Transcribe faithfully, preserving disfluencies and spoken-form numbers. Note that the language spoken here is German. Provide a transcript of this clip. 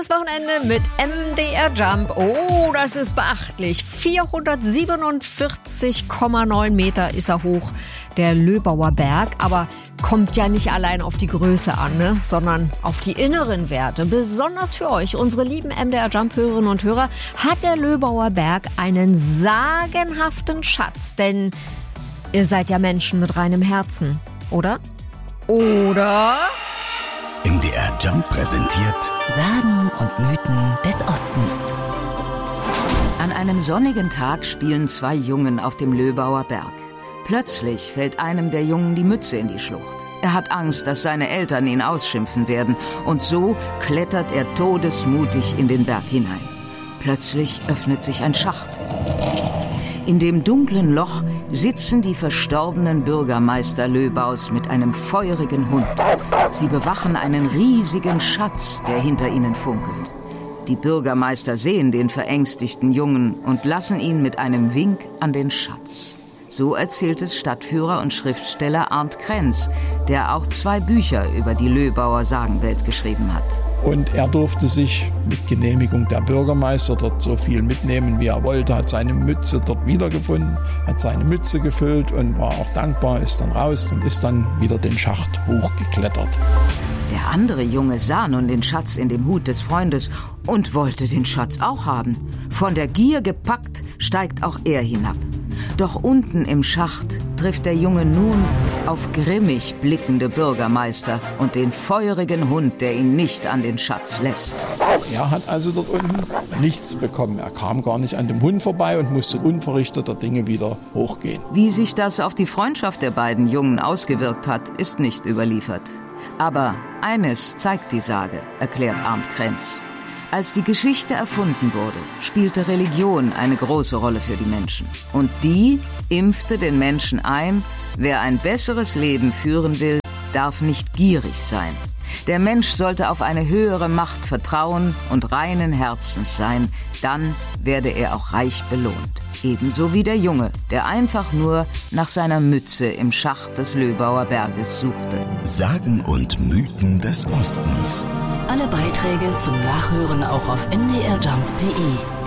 Das Wochenende mit M D R Jump. Oh, das ist beachtlich. vierhundertsiebenundvierzig Komma neun Meter ist er hoch, der Löbauer Berg. Aber kommt ja nicht allein auf die Größe an, ne? Sondern auf die inneren Werte. Besonders für euch, unsere lieben M D R Jump-Hörerinnen und Hörer, hat der Löbauer Berg einen sagenhaften Schatz. Denn ihr seid ja Menschen mit reinem Herzen, oder? Oder? M D R Jump präsentiert Sagen und Mythen des Ostens. An einem sonnigen Tag spielen zwei Jungen auf dem Löbauer Berg. Plötzlich fällt einem der Jungen die Mütze in die Schlucht. Er hat Angst, dass seine Eltern ihn ausschimpfen werden, und so klettert er todesmutig in den Berg hinein. Plötzlich öffnet sich ein Schacht. In dem dunklen Loch sitzen die verstorbenen Bürgermeister Löbaus mit einem feurigen Hund. Sie bewachen einen riesigen Schatz, der hinter ihnen funkelt. Die Bürgermeister sehen den verängstigten Jungen und lassen ihn mit einem Wink an den Schatz. So erzählt es Stadtführer und Schriftsteller Arndt Krenz, der auch zwei Bücher über die Löbauer Sagenwelt geschrieben hat. Und er durfte sich mit Genehmigung der Bürgermeister dort so viel mitnehmen, wie er wollte, hat seine Mütze dort wiedergefunden, hat seine Mütze gefüllt und war auch dankbar, ist dann raus und ist dann wieder den Schacht hochgeklettert. Der andere Junge sah nun den Schatz in dem Hut des Freundes und wollte den Schatz auch haben. Von der Gier gepackt, steigt auch er hinab. Doch unten im Schacht trifft der Junge nun auf grimmig blickende Bürgermeister und den feurigen Hund, der ihn nicht an den Schatz lässt. Er hat also dort unten nichts bekommen. Er kam gar nicht an dem Hund vorbei und musste unverrichteter Dinge wieder hochgehen. Wie sich das auf die Freundschaft der beiden Jungen ausgewirkt hat, ist nicht überliefert. Aber eines zeigt die Sage, erklärt Arndt Krenz. Als die Geschichte erfunden wurde, spielte Religion eine große Rolle für die Menschen. Und die impfte den Menschen ein, wer ein besseres Leben führen will, darf nicht gierig sein. Der Mensch sollte auf eine höhere Macht vertrauen und reinen Herzens sein, dann werde er auch reich belohnt. Ebenso wie der Junge, der einfach nur nach seiner Mütze im Schacht des Löbauer Berges suchte. Sagen und Mythen des Ostens. Alle Beiträge zum Nachhören auch auf m d r jump punkt d e.